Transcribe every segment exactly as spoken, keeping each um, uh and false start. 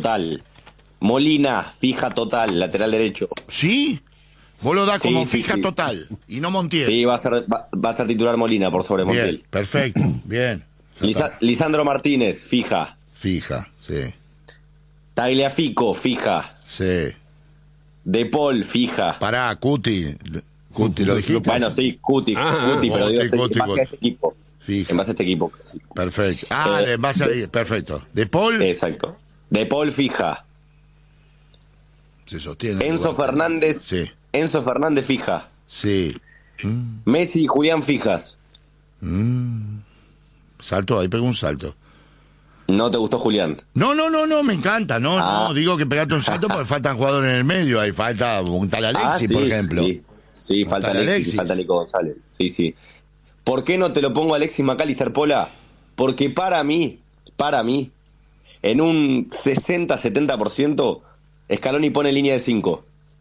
total. Molina, fija total, lateral derecho. ¿Sí? Vos lo das como Sí, sí, fija sí. total y no Montiel. Sí, va a ser, va, va a ser titular Molina por sobre Bien, Montiel. perfecto, bien. Ya Lisa- está. Lisandro Martínez, fija. Fija, sí, Tagliafico, fija. sí. De Paul, fija. Pará, Cuti. Cuti, ¿lo dijiste? Bueno, sí, Cuti, Ah, Cuti, pero digo, Cuti, en Cuti, base Cuti. a este equipo. Fija. En base a este equipo. Sí. Perfecto. Ah, Eh, en base a... Perfecto. ¿De Paul? Exacto. De Paul, fija. Se sostiene. Enzo igual. Fernández. Sí, Enzo Fernández, fija. sí. Messi y Julián, fijas. Salto, ahí pegó un salto. ¿No te gustó Julián? No, no, no, no, me encanta. No, Ah. no, digo que pegaste un salto porque faltan jugadores en el medio. Ahí falta un tal Alexis, Ah, sí, por ejemplo. Sí, sí Un falta tal Alexis, Alexis. y falta Nico González. Sí, sí. ¿Por qué no te lo pongo a Alexis McAllister, Pola? Porque para mí, para mí, en un sesenta setenta por ciento, Scaloni pone línea de cinco.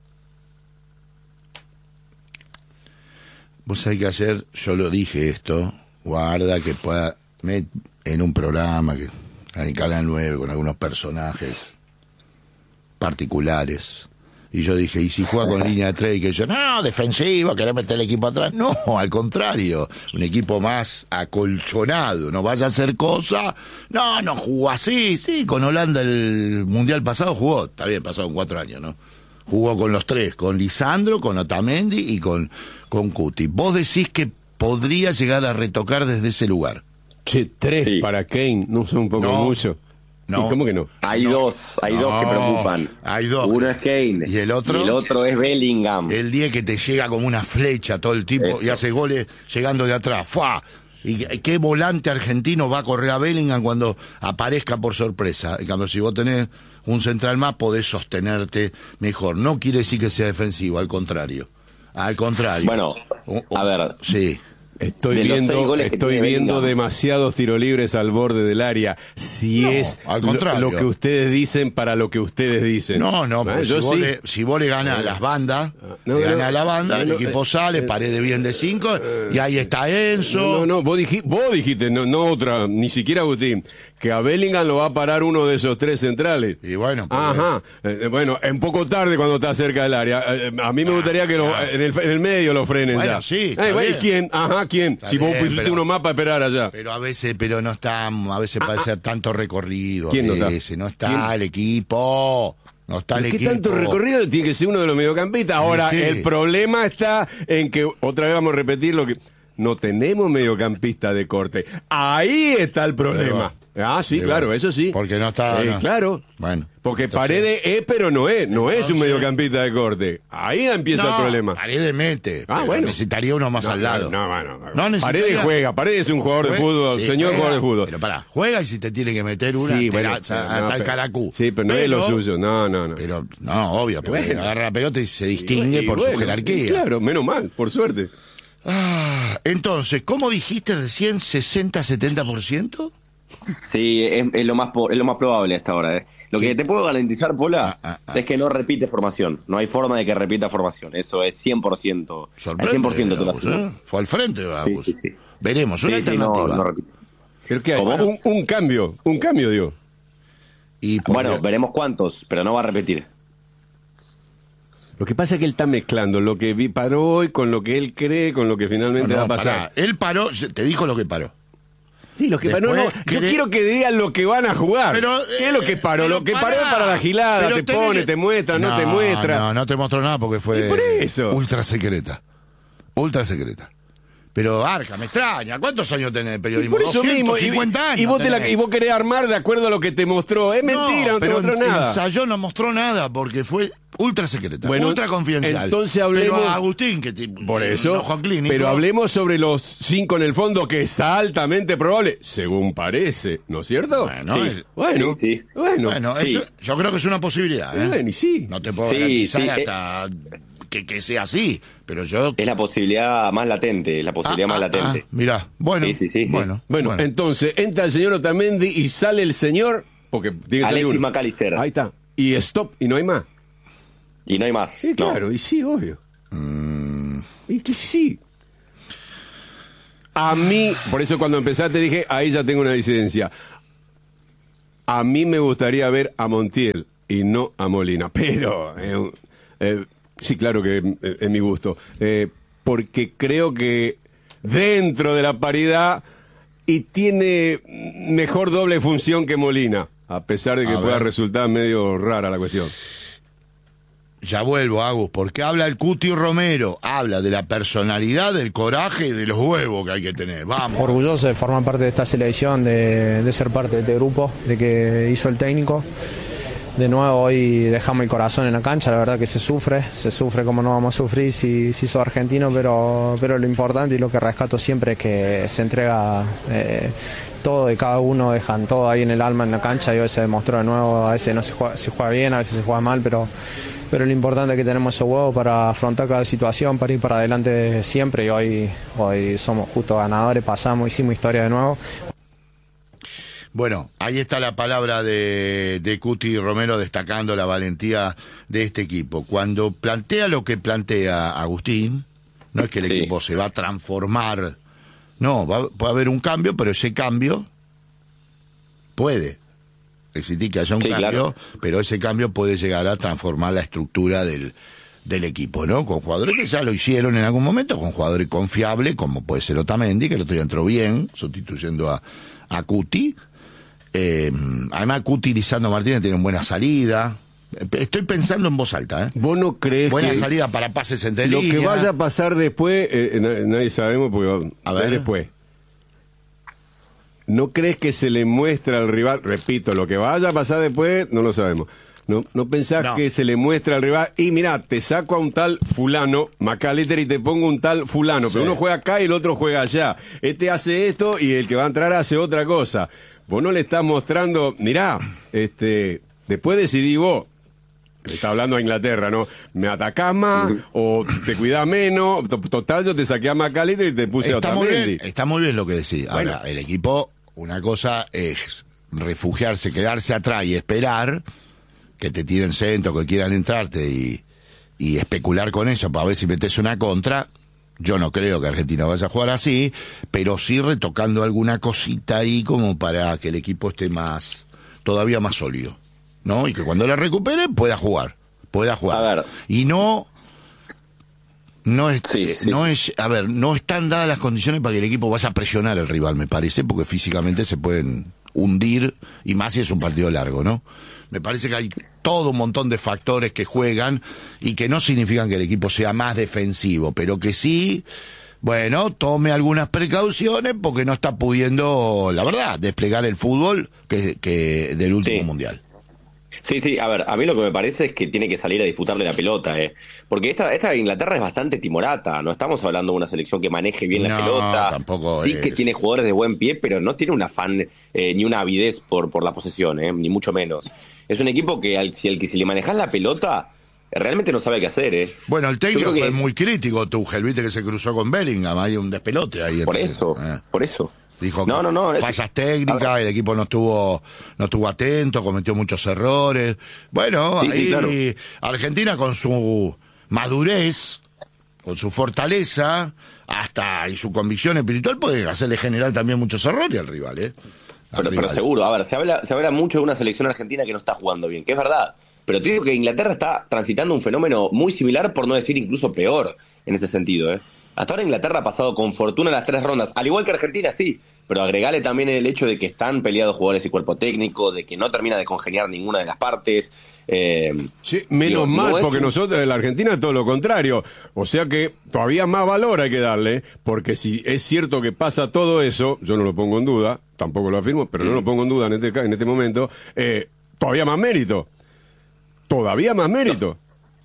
Vos sabés que ayer yo lo dije esto, guarda que pueda, me- en un programa que en Canal nueve con algunos personajes particulares. Y yo dije, ¿y si juega con línea de tres? Y que yo, no, defensivo, querés meter el equipo atrás. No, al contrario, un equipo más acolchonado, no vaya a hacer cosa. No, no jugó así, sí, con Holanda el Mundial pasado jugó, está bien, pasaron cuatro años, ¿no? Jugó con los tres, con Lisandro, con Otamendi y con, con Cuti. Vos decís que podría llegar a retocar desde ese lugar. Che, tres Sí. para Kane, no son un poco No. mucho. No. ¿Y ¿Cómo que no? Hay No. dos, hay No, dos que preocupan. hay dos. Uno es Kane. ¿Y el otro? Y el otro es Bellingham. El día que te llega como una flecha todo el tipo Eso. y hace goles llegando de atrás. ¡Fua! ¿Y qué- qué volante argentino va a correr a Bellingham cuando aparezca por sorpresa? En cambio, si vos tenés un central más, podés sostenerte mejor. No quiere decir que sea defensivo, al contrario. Al contrario. Bueno, O- o- a ver. Sí. Estoy De los seis viendo, goles que estoy tiene viendo Bellingham. demasiados tiros libres al borde del área. Si No, es al lo, contrario. lo que ustedes dicen para lo que ustedes dicen. No, no, porque Ah, si, yo vos sí. le, si vos le ganás a las bandas, No, le no, ganás a la banda, no, el no, equipo eh, sale, eh, pared bien de cinco, y ahí está Enzo. No, no, no, vos, diji- vos dijiste, no, no otra, ni siquiera Agustín, que a Bellingham lo va a parar uno de esos tres centrales. Y bueno, porque- Ajá, eh, bueno, un poco tarde cuando está cerca del área. Eh, a mí me gustaría que lo- en, el, en el medio lo frenen Bueno, ya. sí, está Eh, bueno, ¿y bien. quién? Ajá, ¿quién? Está si vos bien, pusiste pero- uno más para esperar allá. Pero a veces, pero no está, a veces puede ser tanto recorrido. Ah, ¿Quién no a está? veces, no está ¿Quién? el equipo. No está el ¿Qué equipo. tanto recorrido tiene que ser uno de los mediocampistas? Ahora, Sí, sí. el problema está en que, otra vez vamos a repetir lo que... No tenemos mediocampista de corte. Ahí está el problema. Ah, sí, Y claro, bueno, eso sí. porque no está- Eh, no. Claro. Bueno, Porque entonces- Paredes es, pero no es. No es un Entonces- mediocampista de corte. Ahí empieza No, el problema. Paredes mete. Ah, pero bueno. necesitaría uno más No, al lado. No, bueno. No necesitaría- Paredes juega. Paredes es un jugador de Juega- fútbol. sí, señor juega, jugador de fútbol. Pero pará, juega y si te tiene que meter una, Sí, te bueno, la- sí, hasta no, el pero- caracú. Sí, pero no es lo suyo. No, no, no. Pero, no, obvio, porque Bueno. agarra la pelota y se distingue Y por bueno, su jerarquía. Claro, menos mal, por suerte. Ah, entonces, ¿cómo dijiste recién? ¿sesenta, setenta por ciento? Sí, es, es lo más po- es lo más probable hasta ahora. ¿eh? Lo que te puedo garantizar, Pola, Ah, ah, ah. es que no repite formación. No hay forma de que repita formación. Eso es cien por ciento. Al Sorprende. cien por ciento te lo Agus, aseguro. ¿eh? Fue al frente, Agus. Sí, sí, sí. Veremos, una Sí, sí, no, alternativa. no repite. Creo que hay ¿Cómo? un, un cambio, un cambio, digo. Y por- Bueno, veremos cuántos, pero no va a repetir. Lo que pasa es que él está mezclando lo que vi paró hoy con lo que él cree, con lo que finalmente No, va a no, pasar. pará. Él paró, te dijo lo que paró. Sí, lo que paró, no, Después, yo querés- quiero que digan lo que van a jugar. Pero, ¿Qué es lo que paró? pero Lo que pará. paró es para la gilada, Pero te tenés pone, que- te muestra, no, te muestra. No, no te mostró nada porque fue ¿Y por eso? ultra secreta. Ultra secreta. Pero Arca, me extraña. ¿Cuántos años tenés de Y periodismo? por eso mismo, y, cincuenta años. y vos te la- tenés. y vos querés armar de acuerdo a lo que te mostró. Es mentira, no, te pero mostró en- nada. Ensayó, no mostró nada porque fue ultra secreta, Bueno, ultra confidencial. entonces hablemos- Pero Agustín, que tipo, Por eso, un ojo clínico. pero hablemos sobre los cinco en el fondo, que es altamente probable, según parece, ¿no es cierto? Bueno, Sí. el- bueno, sí, sí. bueno, Bueno, sí. eso, yo creo que es una posibilidad. ¿eh? bueno, y sí. No te puedo Sí, garantizar sí, hasta que, que sea así, pero yo... Es la posibilidad más latente, la posibilidad más latente. Mirá, bueno, Sí, sí, sí, sí. bueno, Bueno, entonces entra el señor Otamendi y sale el señor, porque tiene que salir Alexis uno. McAllister. Ahí está. Y stop, y no hay más. Y no hay más. Sí, No. claro, y sí, obvio. Mm. Y que sí. A mí, por eso cuando empezaste dije, ahí ya tengo una disidencia. A mí me gustaría ver a Montiel y no a Molina, pero eh, eh, sí, claro que eh, es mi gusto, eh, porque creo que dentro de la paridad y tiene mejor doble función que Molina, a pesar de que A pueda ver. resultar medio rara la cuestión. Ya vuelvo, Agus, porque habla el Cuti Romero, habla de la personalidad, del coraje y de los huevos que hay que tener. Vamos. Orgulloso de formar parte de esta selección, de, de ser parte de este grupo, de que hizo el técnico. De nuevo hoy dejamos el corazón en la cancha, la verdad que se sufre, se sufre como no vamos a sufrir si, si sos argentino, pero, pero lo importante y lo que rescato siempre es que se entrega eh, todo y cada uno, dejan todo ahí en el alma en la cancha y hoy se demostró de nuevo, a veces no se juega, se juega bien, a veces se juega mal, pero... Pero lo importante es que tenemos esos huevos para afrontar cada situación, para ir para adelante siempre y hoy, hoy somos justo ganadores, pasamos, hicimos historia de nuevo. Bueno, ahí está la palabra de, de Cuti Romero destacando la valentía de este equipo. Cuando plantea lo que plantea Agustín, no es que el Sí. equipo se va a transformar, no, va, puede haber un cambio, pero ese cambio puede existir que haya un Sí, cambio, claro. pero ese cambio puede llegar a transformar la estructura del, del equipo, ¿no? Con jugadores que ya lo hicieron en algún momento, con jugadores confiables, como puede ser Otamendi, que el otro día entró bien, sustituyendo a, a Cuti. Eh, además, Cuti Lisandro Martínez tienen buena salida. Estoy pensando en voz alta, ¿eh? ¿Vos no crees Buena que salida para pases entre lo que líneas. vaya a pasar después, eh, na- nadie sabemos, porque A a ver. ver después. ¿No crees que se le muestra al rival? Repito, lo que vaya a pasar después, no lo sabemos. ¿No, no pensás No. que se le muestra al rival? Y mirá, te saco a un tal fulano, McAllister, y te pongo un tal fulano. Sí. Pero uno juega acá y el otro juega allá. Este hace esto y el que va a entrar hace otra cosa. Vos no le estás mostrando, mirá, este, después decidí vos. Le está hablando a Inglaterra, ¿no? ¿Me atacás más o te cuidás menos? T- Total, yo te saqué a McAllister y te puse a Está muy Otamendi. bien, está muy bien lo que decís. Ahora, Bueno. el equipo, una cosa es refugiarse, quedarse atrás y esperar que te tiren centro, que quieran entrarte y, y especular con eso para ver si metes una contra. Yo no creo que Argentina vaya a jugar así, pero sí retocando alguna cosita ahí como para que el equipo esté más, todavía más sólido, ¿no? Y que cuando la recupere pueda jugar, pueda jugar. A ver. Y no, no es, Sí, sí. no es, a ver, no están dadas las condiciones para que el equipo vaya a presionar al rival, me parece, porque físicamente se pueden hundir, y más si es un partido largo, ¿no? Me parece que hay todo un montón de factores que juegan y que no significan que el equipo sea más defensivo, pero que sí, bueno, tome algunas precauciones porque no está pudiendo, la verdad, desplegar el fútbol que, que del último Sí. mundial. Sí, sí, a ver, a mí lo que me parece es que tiene que salir a disputarle la pelota, ¿eh? Porque esta, esta Inglaterra es bastante timorata, no estamos hablando de una selección que maneje bien la No, pelota, tampoco sí es. que tiene jugadores de buen pie, pero no tiene un afán eh, ni una avidez por, por la posesión, ¿eh? Ni mucho menos. Es un equipo que al, si, al que si le manejas la pelota, realmente no sabe qué hacer, ¿eh? Bueno, el técnico Yo creo fue que- muy crítico, Tuchel, viste que se cruzó con Bellingham, hay un despelote ahí. Por entre- eso, eh. por eso. Dijo no, que no, no, es- fallas técnicas, el equipo no estuvo no estuvo atento, cometió muchos errores. Bueno, Sí, sí, ahí claro. Argentina con su madurez, con su fortaleza, hasta y su convicción espiritual puede hacerle generar también muchos errores al rival, ¿eh? Al Pero, pero rival. seguro, a ver, se habla, se habla mucho de una selección argentina que no está jugando bien, que es verdad. Pero te digo que Inglaterra está transitando un fenómeno muy similar, por no decir incluso peor, en ese sentido, ¿eh? Hasta ahora Inglaterra ha pasado con fortuna las tres rondas, al igual que Argentina, sí, pero agregale también el hecho de que están peleados jugadores y cuerpo técnico, de que no termina de congeniar ninguna de las partes. Eh, Sí, menos digo, mal, no es porque un- nosotros en la Argentina es todo lo contrario. O sea que todavía más valor hay que darle, porque si es cierto que pasa todo eso, yo no lo pongo en duda, tampoco lo afirmo, pero no lo pongo en duda en este, ca- en este momento, eh, todavía más mérito. Todavía más mérito.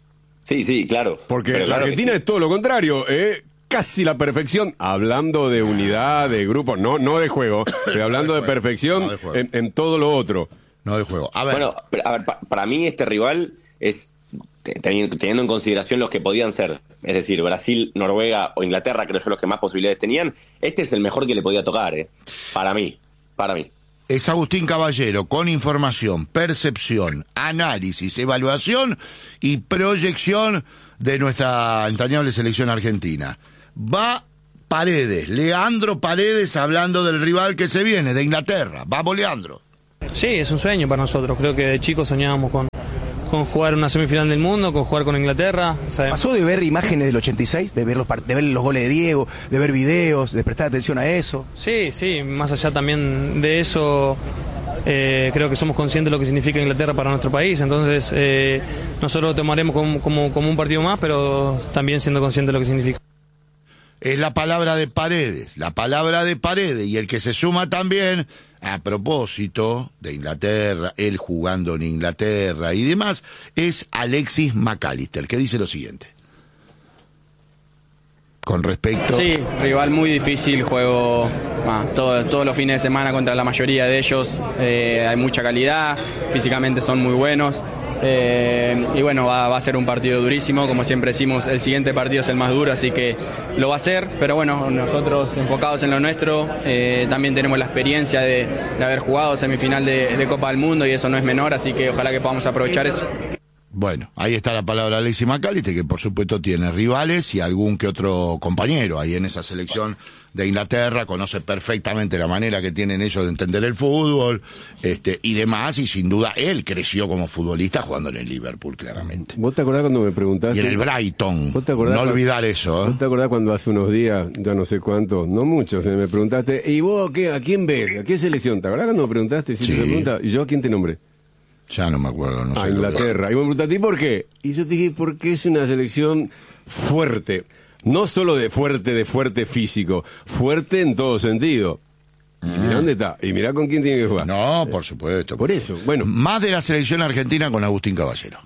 Sí, sí, claro. Porque Pero la claro que Argentina sí. es todo lo contrario, eh, casi la perfección, hablando de unidad, de grupo, no, no de juego, pero hablando de juego, perfección no de juego. en, en todo lo otro. No de juego. A ver, Bueno, pero, a ver, pa- para mí este rival es, te- teni- teniendo en consideración los que podían ser, es decir, Brasil, Noruega o Inglaterra, creo yo los que más posibilidades tenían, este es el mejor que le podía tocar, ¿eh? Para mí, para mí. es Agustín Caballero con información, percepción, análisis, evaluación y proyección de nuestra entrañable selección argentina. Va Paredes, Leandro Paredes hablando del rival que se viene, de Inglaterra. Vamos, Leandro. Sí, es un sueño para nosotros. Creo que de chicos soñábamos con, con jugar una semifinal del mundo, con jugar con Inglaterra. Sabemos. ¿Pasó de ver imágenes del ochenta y seis, de ver, los, de ver los goles de Diego, de ver videos, de prestar atención a eso? Sí, sí, más allá también de eso, eh, creo que somos conscientes de lo que significa Inglaterra para nuestro país. Entonces, eh, nosotros lo tomaremos como, como, como un partido más, pero también siendo conscientes de lo que significa. Es la palabra de Paredes, la palabra de Paredes, y el que se suma también, a propósito de Inglaterra, él jugando en Inglaterra y demás, es Alexis McAllister, que dice lo siguiente. Con respecto... Sí, rival muy difícil, juego ah, todo, todos los fines de semana contra la mayoría de ellos, eh, hay mucha calidad, físicamente son muy buenos. Eh, y bueno, va, va a ser un partido durísimo, como siempre decimos, el siguiente partido es el más duro, así que lo va a ser, pero bueno, nosotros enfocados en lo nuestro, eh, también tenemos la experiencia de, de haber jugado semifinal de, de Copa del Mundo y eso no es menor, así que ojalá que podamos aprovechar eso. Bueno, ahí está la palabra de Alexis McAllister, que por supuesto tiene rivales y algún que otro compañero ahí en esa selección de Inglaterra, conoce perfectamente la manera que tienen ellos de entender el fútbol, este, y demás, y sin duda él creció como futbolista jugando en el Liverpool, claramente. ¿Vos te acordás cuando me preguntaste? Y en el Brighton, ¿Vos te acordás no cuando, olvidar eso, ¿eh? ¿Vos te acordás cuando hace unos días, ya no sé cuántos, no muchos, me preguntaste, ¿y vos qué, a quién ves? ¿A qué selección? ¿Te acordás cuando me preguntaste? Si Sí. te pregunta, ¿y yo a quién te nombré? Ya no me acuerdo, no sé. A Inglaterra. Y me preguntaste, ¿y por qué? Y yo te dije, porque es una selección fuerte. No solo de fuerte, de fuerte físico, fuerte en todo sentido. Y mirá dónde está, y mirá con quién tiene que jugar. No, por supuesto. Por eso, bueno. Más de la selección argentina con Agustín Caballero.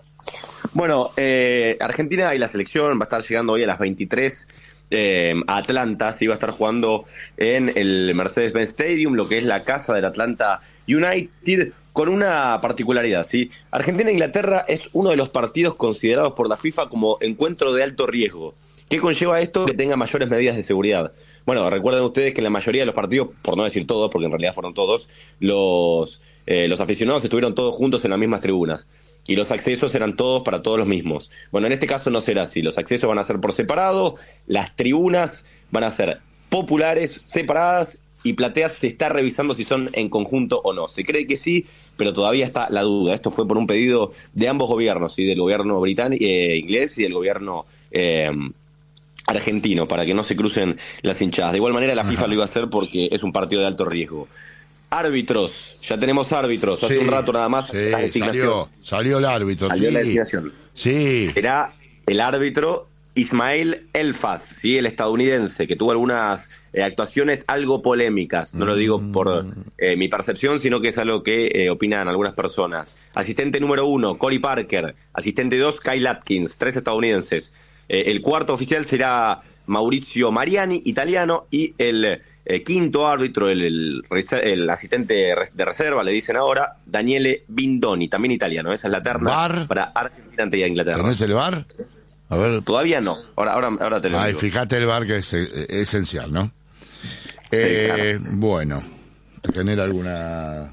Bueno, eh, Argentina y la selección va a estar llegando hoy a las veintitrés eh, a Atlanta. Sí, va a estar jugando en el Mercedes-Benz Stadium, lo que es la casa del Atlanta United, con una particularidad, ¿sí? Argentina e Inglaterra es uno de los partidos considerados por la FIFA como encuentro de alto riesgo. ¿Qué conlleva esto? Que tenga mayores medidas de seguridad. Bueno, recuerden ustedes que en la mayoría de los partidos, por no decir todos, porque en realidad fueron todos, los, eh, los aficionados estuvieron todos juntos en las mismas tribunas. Y los accesos eran todos para todos los mismos. Bueno, en este caso no será así. Los accesos van a ser por separado, las tribunas van a ser populares, separadas, y plateas se está revisando si son en conjunto o no. Se cree que sí, pero todavía está la duda. Esto fue por un pedido de ambos gobiernos, ¿sí? Del gobierno británico, eh, inglés y del gobierno eh, argentino, para que no se crucen las hinchadas. De igual manera la FIFA Ajá. lo iba a hacer porque es un partido de alto riesgo. Árbitros, ya tenemos árbitros. Hace sí, un rato nada más. Sí, salió, salió el árbitro. Salió sí. la designación. Sí. Será el árbitro Ismail Elfaz, ¿sí? El estadounidense, que tuvo algunas eh, actuaciones algo polémicas. No lo digo por eh, mi percepción, sino que es algo que eh, opinan algunas personas. Asistente número uno, Corey Parker. Asistente dos, Kyle Atkins. Tres estadounidenses. Eh, el cuarto oficial será Maurizio Mariani, italiano. Y el eh, quinto árbitro, el, el, el asistente de reserva, le dicen ahora, Daniele Bindoni, también italiano. Esa es la terna ¿Bar? Para Argentina ante Inglaterra. ¿Tenés el V A R? A ver. Todavía no. Ahora, ahora, ahora te lo Ay, digo. fíjate el V A R, que es eh, esencial, ¿no? Sí, eh, claro. Bueno, tener alguna...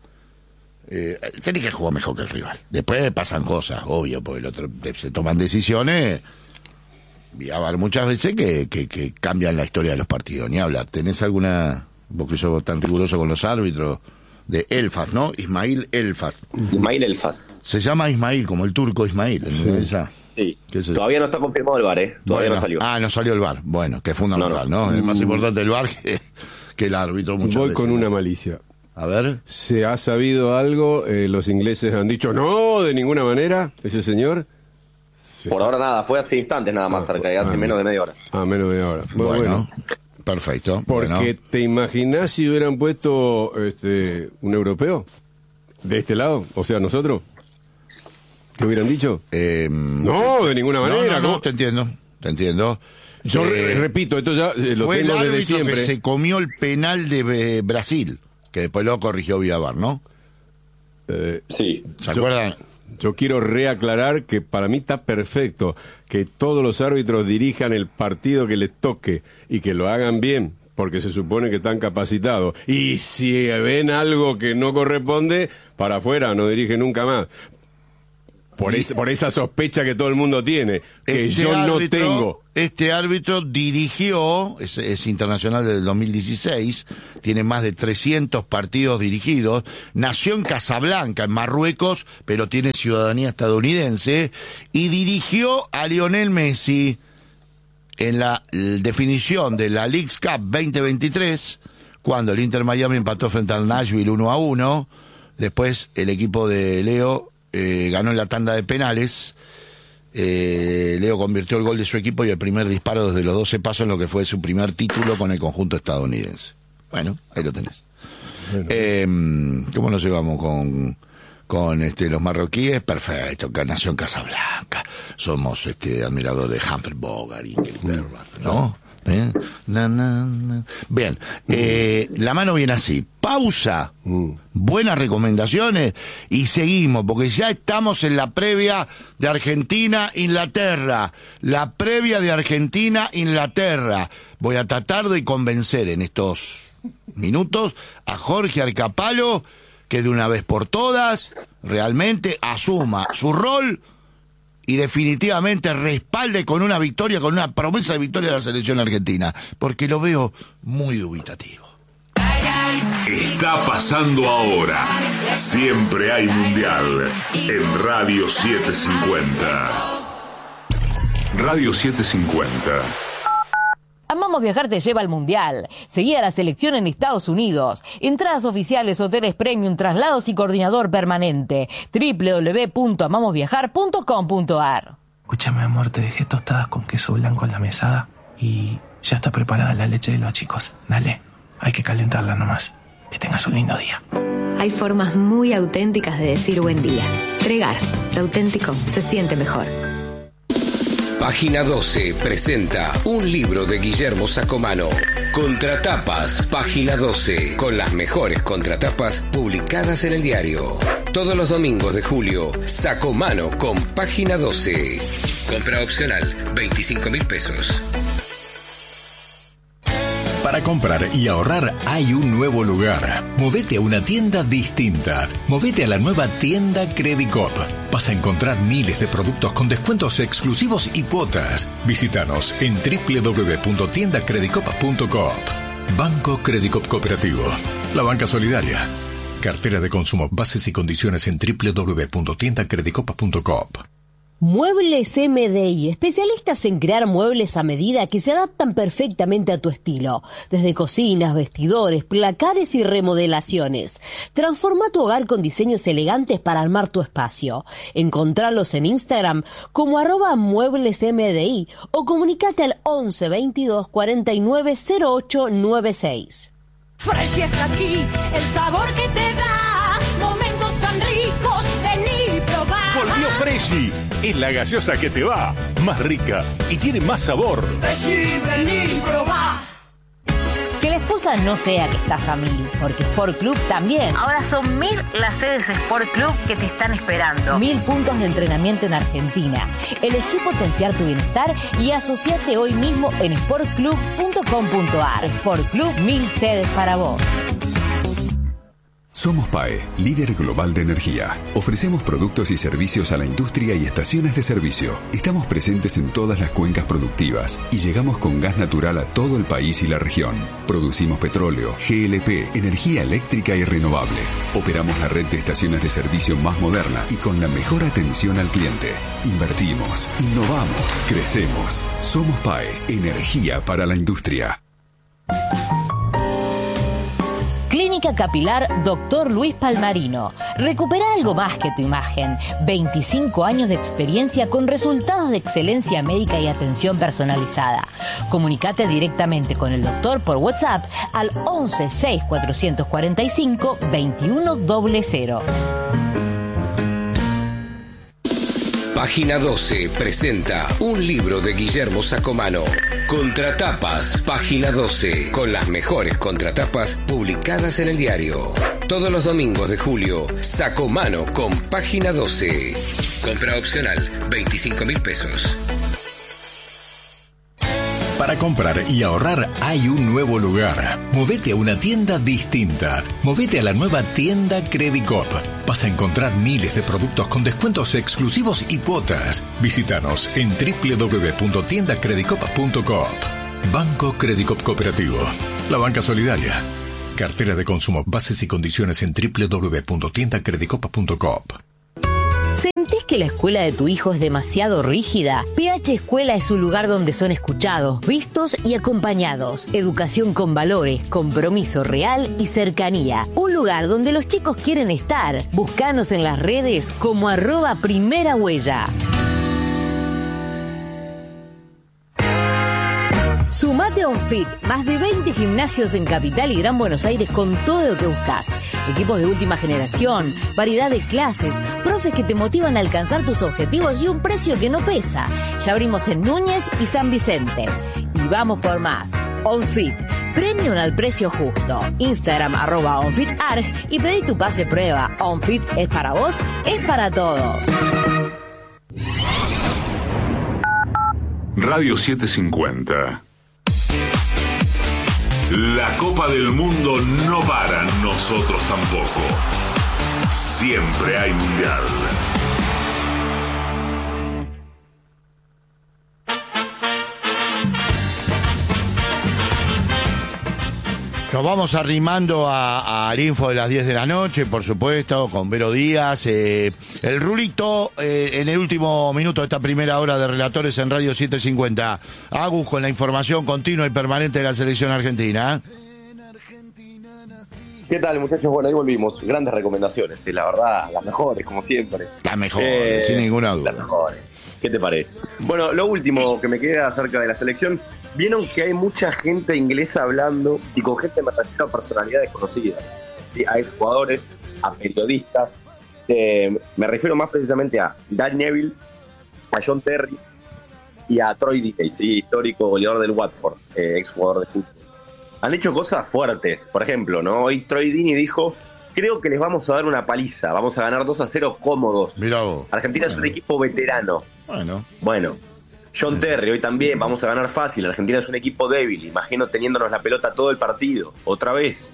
Eh, tenés que jugar mejor que el rival. Después pasan cosas, obvio, porque el otro se toman decisiones. Y va a haber muchas veces que, que, que cambian la historia de los partidos. Ni hablar. ¿Tenés alguna, vos que sos tan riguroso con los árbitros, de Elfaz, ¿no? Ismail Elfaz. Ismail Elfaz. Se llama Ismail, como el turco Ismail. Sí. Esa. Sí. Todavía no está confirmado el V A R, ¿eh? Todavía Bueno, no salió. Ah, no salió el V A R. Bueno, que es fundamental, No, ¿no? no. Es más importante el V A R que, que el árbitro muchas Voy veces. con una malicia. A ver. ¿Se ha sabido algo? Eh, los ingleses han dicho no, de ninguna manera, ese señor. Sí. Por ahora nada, fue hace instantes nada más, Ah, cerca de hace ah, menos de media hora. Ah, menos de ahora. Bueno, Bueno, bueno. perfecto. Porque bueno. te imaginás si hubieran puesto este, un europeo de este lado, o sea, nosotros. ¿Qué hubieran dicho? Eh, No, de ninguna manera. No, no, no, ¿cómo? te entiendo, te entiendo. Yo Eh, re- repito, eto ya eh, lo fue el tengo desde árbitro siempre. que se comió el penal de eh, Brasil, que después lo corrigió vía V A R, ¿no? Eh, Sí. ¿Se Yo- acuerdan? Yo quiero reaclarar que para mí está perfecto que todos los árbitros dirijan el partido que les toque y que lo hagan bien, porque se supone que están capacitados. Y si ven algo que no corresponde, para afuera, no dirigen nunca más. Por, es, por esa sospecha que todo el mundo tiene, que este yo no árbitro, tengo. Este árbitro dirigió, es, es internacional del dos mil dieciséis, tiene más de trescientos partidos dirigidos, nació en Casablanca, en Marruecos, pero tiene ciudadanía estadounidense, y dirigió a Lionel Messi en la definición de la Leagues Cup veinte veintitrés, cuando el Inter Miami empató frente al Nashville uno a uno, después el equipo de Leo eh, ganó en la tanda de penales. Eh, Leo convirtió el gol de su equipo y el primer disparo desde los doce pasos en lo que fue su primer título con el conjunto estadounidense. Bueno, ahí lo tenés. Bueno. Eh, ¿Cómo nos llevamos con, con este, los marroquíes? Perfecto, que nació en Casablanca. Somos este, admiradores de Humphrey Bogart y Bergerac, ¿no? ¿Eh? Na, na, na. Bien, eh, la mano viene así. Pausa, mm. buenas recomendaciones y seguimos, porque ya estamos en la previa de Argentina-Inglaterra. La previa de Argentina-Inglaterra. Voy a tratar de convencer en estos minutos a Jorge Arcapalo que de una vez por todas realmente asuma su rol y definitivamente respalde con una victoria, con una promesa de victoria de la selección argentina, porque lo veo muy dubitativo. Está pasando ahora. Siempre hay mundial en Radio setecientos cincuenta. Radio setecientos cincuenta. Amamos Viajar te lleva al Mundial. Seguí a la selección en Estados Unidos. Entradas oficiales, hoteles premium, traslados y coordinador permanente. doble u doble u doble u punto amamos viajar punto com punto a r. Escúchame, amor, te dejé tostadas con queso blanco en la mesada y ya está preparada la leche de los chicos. Dale, hay que calentarla nomás. Que tengas un lindo día. Hay formas muy auténticas de decir buen día. Tregar, lo auténtico se siente mejor. Página doce presenta un libro de Guillermo Sacomano. Contratapas, Página doce, con las mejores contratapas publicadas en el diario. Todos los domingos de julio, Sacomano con Página doce. Compra opcional, veinticinco mil pesos. Para comprar y ahorrar hay un nuevo lugar. Movete a una tienda distinta. Movete a la nueva tienda Credicop. Vas a encontrar miles de productos con descuentos exclusivos y cuotas. Visítanos en doble u doble u doble u punto tienda credicop punto com. Banco Credicop Cooperativo. La banca solidaria. Cartera de consumo. Bases y condiciones en doble u doble u doble u punto tienda credicop punto com. Muebles M D I, especialistas en crear muebles a medida que se adaptan perfectamente a tu estilo. Desde cocinas, vestidores, placares y remodelaciones. Transforma tu hogar con diseños elegantes para armar tu espacio. Encontralos en Instagram como arroba muebles M D I o comunicate al once veintidós cuarenta y nueve cero ocho noventa y seis. Fresh está aquí, el sabor que te da momentos tan ricos, vení probar. Volvió Freshy, es la gaseosa que te va, más rica y tiene más sabor. Freshy, vení probar. Que la excusa no sea que estás a mil, porque Sport Club también. Ahora son mil las sedes Sport Club que te están esperando. Mil puntos de entrenamiento en Argentina. Elegí potenciar tu bienestar y asociate hoy mismo en sport club punto com punto a r. Sport Club, mil sedes para vos. Somos P A E, líder global de energía. Ofrecemos productos y servicios a la industria y estaciones de servicio. Estamos presentes en todas las cuencas productivas y llegamos con gas natural a todo el país y la región. Producimos petróleo, G L P, energía eléctrica y renovable. Operamos la red de estaciones de servicio más moderna y con la mejor atención al cliente. Invertimos, innovamos, crecemos. Somos P A E, energía para la industria. Clínica Capilar Doctor Luis Palmarino. Recupera algo más que tu imagen. veinticinco años de experiencia con resultados de excelencia médica y atención personalizada. Comunicate directamente con el doctor por WhatsApp al once seis cuatrocientos cuarenta y cinco veintiuno cero. Página doce presenta un libro de Guillermo Sacomano. Contratapas, Página doce, con las mejores contratapas publicadas en el diario. Todos los domingos de julio, Sacomano con Página doce. Compra opcional, veinticinco mil pesos. Para Para comprar y ahorrar hay un nuevo lugar. Movete a una tienda distinta. Movete a la nueva tienda Credicop. Vas a encontrar miles de productos con descuentos exclusivos y cuotas. Visítanos en doble u doble u doble u punto tienda credicop punto coop. Banco Credicop Cooperativo. La banca solidaria. Cartera de consumo. Bases y condiciones en doble u doble u doble u punto tienda credicop punto coop. ¿Sentís que la escuela de tu hijo es demasiado rígida? P H Escuela es un lugar donde son escuchados, vistos y acompañados. Educación con valores, compromiso real y cercanía. Un lugar donde los chicos quieren estar. Búscanos en las redes como arroba primera huella. Sumate a OnFit, más de veinte gimnasios en Capital y Gran Buenos Aires con todo lo que buscas. Equipos de última generación, variedad de clases, profes que te motivan a alcanzar tus objetivos y un precio que no pesa. Ya abrimos en Núñez y San Vicente. Y vamos por más. OnFit, premium al precio justo. Instagram arroba OnFitArg y pedí tu pase prueba. OnFit es para vos, es para todos. Radio setecientos cincuenta. La Copa del Mundo no para, nosotros tampoco. Siempre hay mundial. Nos vamos arrimando a, al info de las diez de la noche, por supuesto, con Vero Díaz. Eh, el Rulito, eh, en el último minuto de esta primera hora de Relatores en Radio setecientos cincuenta. Agus, con la información continua y permanente de la selección argentina. ¿Qué tal, muchachos? Bueno, ahí volvimos. Grandes recomendaciones, y la verdad, las mejores, como siempre. Las mejores, eh, sin ninguna duda. Las mejores. ¿Qué te parece? Bueno, lo último que me queda acerca de la selección, vieron que hay mucha gente inglesa hablando y con gente me refiero a personalidades conocidas, ¿sí? A exjugadores, a periodistas, eh, me refiero más precisamente a Dan Neville, a John Terry y a Troy Deeney, ¿sí? Histórico goleador del Watford, eh, exjugador de fútbol. Han hecho cosas fuertes, por ejemplo, ¿no? Hoy Troy Deeney dijo: creo que les vamos a dar una paliza, vamos a ganar dos a cero cómodos. Mirá vos. Argentina bueno. Es un equipo veterano. Bueno. Bueno. John Terry, hoy también, vamos a ganar fácil. Argentina es un equipo débil, imagino teniéndonos la pelota todo el partido. Otra vez.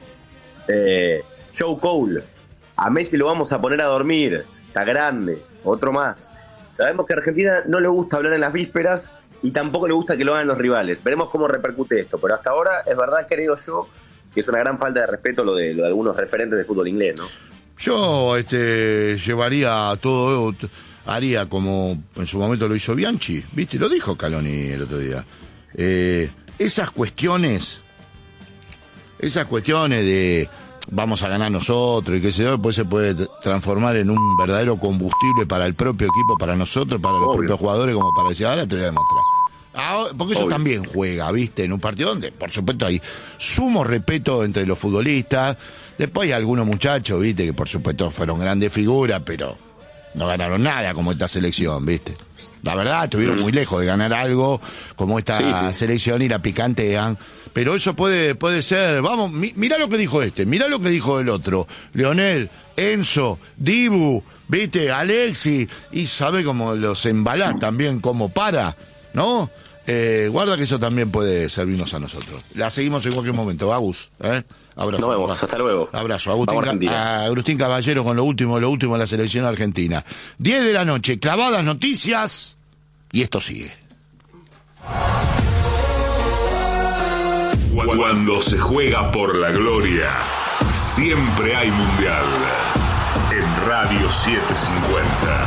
Eh, Joe Cole, a Messi lo vamos a poner a dormir. Está grande. Otro más. Sabemos que a Argentina no le gusta hablar en las vísperas y tampoco le gusta que lo hagan los rivales. Veremos cómo repercute esto. Pero hasta ahora, es verdad, creo yo, que es una gran falta de respeto lo de, lo de algunos referentes de fútbol inglés, ¿no? Yo este, llevaría todo, haría como en su momento lo hizo Bianchi, ¿viste? Lo dijo Caloni el otro día. Eh, esas cuestiones, esas cuestiones de vamos a ganar nosotros y qué sé yo, después se puede transformar en un verdadero combustible para el propio equipo, para nosotros, para los Obvio. propios jugadores, como para decir, ahora te voy a demostrar. Ahora, porque eso Obvio. también juega, ¿viste? En un partido donde, por supuesto, hay sumo respeto entre los futbolistas. Después hay algunos muchachos, ¿viste? Que por supuesto fueron grandes figuras, pero no ganaron nada como esta selección, ¿viste? La verdad, estuvieron mm. muy lejos de ganar algo como esta sí, sí. selección y la picantean. Pero eso puede puede ser, vamos, mi, mirá lo que dijo este, mirá lo que dijo el otro. Leonel, Enzo, Dibu, ¿viste? Alexis, y sabe cómo los embalás también, como para, ¿no? Eh, guarda que eso también puede servirnos a nosotros. La seguimos en cualquier momento, Agus, ¿eh? Abrazo. Nos vemos, hasta luego. Abrazo. Agustín, a Agustín Caballero con lo último, lo último de la selección argentina. diez de la noche, clavadas noticias, y esto sigue. Cuando se juega por la gloria, siempre hay mundial. En Radio setecientos cincuenta.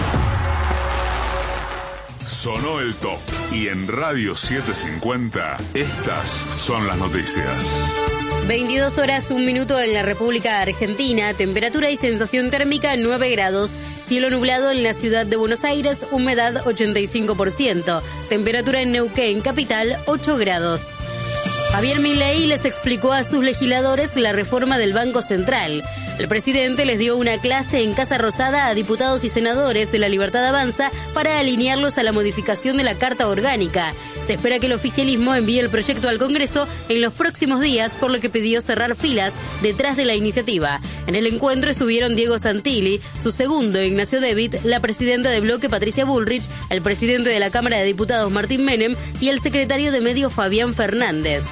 Sonó el top. Y en Radio setecientos cincuenta, estas son las noticias. veintidós horas, un minuto en la República Argentina. Temperatura y sensación térmica nueve grados. Cielo nublado en la ciudad de Buenos Aires, humedad ochenta y cinco por ciento. Temperatura en Neuquén, capital, ocho grados. Javier Milei les explicó a sus legisladores la reforma del Banco Central. El presidente les dio una clase en Casa Rosada a diputados y senadores de La Libertad Avanza para alinearlos a la modificación de la Carta Orgánica. Se espera que el oficialismo envíe el proyecto al Congreso en los próximos días, por lo que pidió cerrar filas detrás de la iniciativa. En el encuentro estuvieron Diego Santilli, su segundo Ignacio David, la presidenta de Bloque Patricia Bullrich, el presidente de la Cámara de Diputados Martín Menem y el secretario de Medios Fabián Fernández.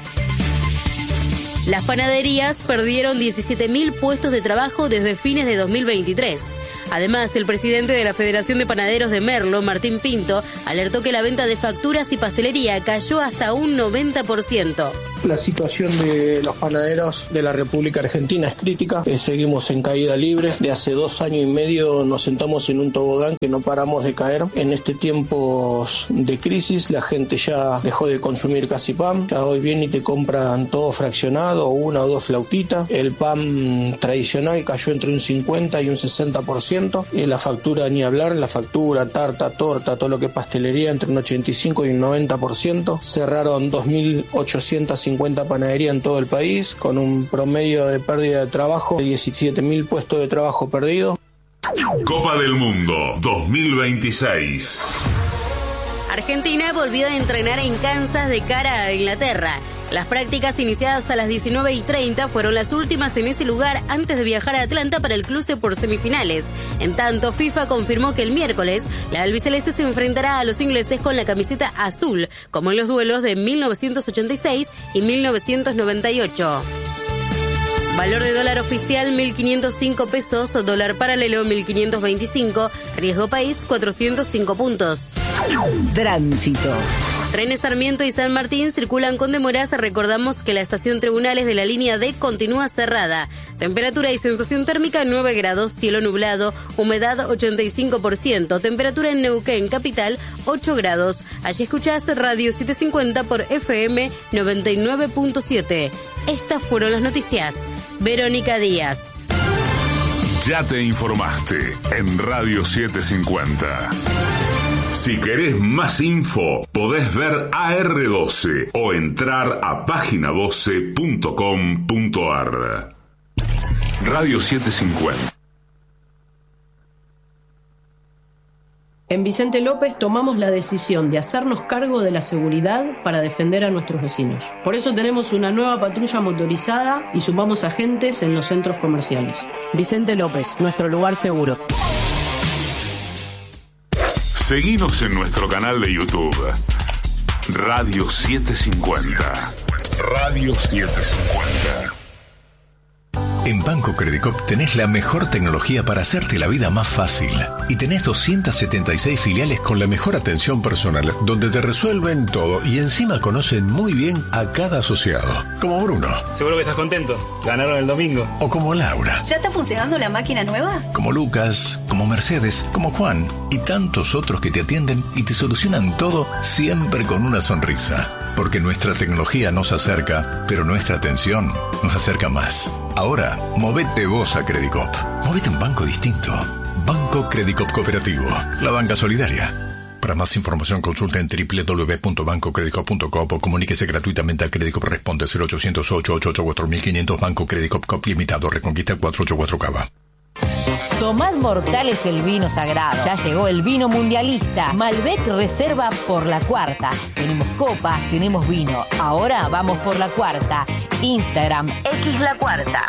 Las panaderías perdieron diecisiete mil puestos de trabajo desde fines de dos mil veintitrés. Además, el presidente de la Federación de Panaderos de Merlo, Martín Pinto, alertó que la venta de facturas y pastelería cayó hasta un noventa por ciento. La situación de los panaderos de la República Argentina es crítica. Eh, seguimos en caída libre. De hace dos años y medio nos sentamos en un tobogán que no paramos de caer. En este tiempo de crisis la gente ya dejó de consumir casi pan. Ya hoy viene y te compran todo fraccionado, una o dos flautitas. El pan tradicional cayó entre un cincuenta y un sesenta por ciento. Y la factura ni hablar, la factura, tarta, torta, todo lo que es pastelería entre un ochenta y cinco y un noventa por ciento. Cerraron dos mil ochocientas cincuenta panaderías en todo el país, con un promedio de pérdida de trabajo de diecisiete mil puestos de trabajo perdidos. Copa del Mundo dos mil veintiséis. Argentina volvió a entrenar en Kansas de cara a Inglaterra. Las prácticas iniciadas a las diecinueve y treinta fueron las últimas en ese lugar antes de viajar a Atlanta para el cruce por semifinales. En tanto, FIFA confirmó que el miércoles la albiceleste se enfrentará a los ingleses con la camiseta azul, como en los duelos de mil novecientos ochenta y seis y mil novecientos noventa y ocho. Valor de dólar oficial mil quinientos cinco pesos, dólar paralelo mil quinientos veinticinco, riesgo país cuatrocientos cinco puntos. Tránsito. Trenes Sarmiento y San Martín circulan con demoras. Recordamos que la estación Tribunales de la línea D continúa cerrada. Temperatura y sensación térmica nueve grados, cielo nublado, humedad ochenta y cinco por ciento. Temperatura en Neuquén, capital, ocho grados. Allí escuchás Radio setecientos cincuenta por F M noventa y nueve punto siete. Estas fueron las noticias. Verónica Díaz. Ya te informaste en Radio setecientos cincuenta. Si querés más info, podés ver A R doce o entrar a página doce punto com punto a r. Radio setecientos cincuenta. En Vicente López tomamos la decisión de hacernos cargo de la seguridad para defender a nuestros vecinos. Por eso tenemos una nueva patrulla motorizada y sumamos agentes en los centros comerciales. Vicente López, nuestro lugar seguro. Seguinos en nuestro canal de YouTube, Radio setecientos cincuenta. Radio setecientos cincuenta. En Banco Credicop tenés la mejor tecnología para hacerte la vida más fácil. Y tenés doscientas setenta y seis filiales con la mejor atención personal, donde te resuelven todo y encima conocen muy bien a cada asociado. Como Bruno. Seguro que estás contento. Ganaron el domingo. O como Laura. ¿Ya está funcionando la máquina nueva? Como Lucas, como Mercedes, como Juan y tantos otros que te atienden y te solucionan todo siempre con una sonrisa. Porque nuestra tecnología nos acerca, pero nuestra atención nos acerca más. Ahora, movete vos a Credicop. Movete a un banco distinto. Banco Credicop Cooperativo. La banca solidaria. Para más información consulta en doble u doble u doble u punto banco credicop punto com o comuníquese gratuitamente a Credicop. Responde cero ochocientos ocho, ocho ocho cuatro mil quinientos. Banco Credicop Cop Limitado. Reconquista cuatrocientos ochenta y cuatro Cava. Tomad Mortales el vino sagrado. Ya llegó el vino mundialista. Malbec Reserva por la cuarta. Tenemos copas, tenemos vino. Ahora vamos por la cuarta. Instagram, X la cuarta.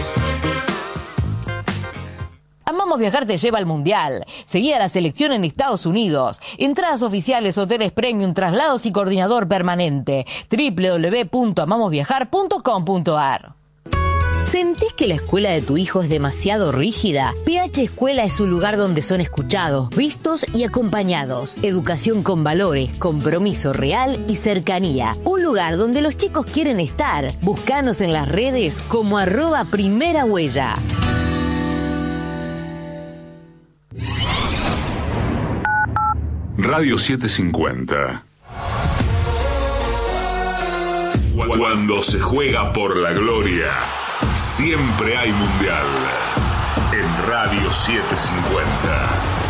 Amamos Viajar te lleva al Mundial. Seguí a la selección en Estados Unidos. Entradas oficiales, hoteles premium, traslados y coordinador permanente. doble u doble u doble u punto amamos viajar punto com punto a r. ¿Sentís que la escuela de tu hijo es demasiado rígida? P H Escuela es un lugar donde son escuchados, vistos y acompañados. Educación con valores, compromiso real y cercanía. Un lugar donde los chicos quieren estar. Búscanos en las redes como arroba primera huella. Radio setecientos cincuenta. Cuando se juega por la gloria, siempre hay mundial. En Radio setecientos cincuenta.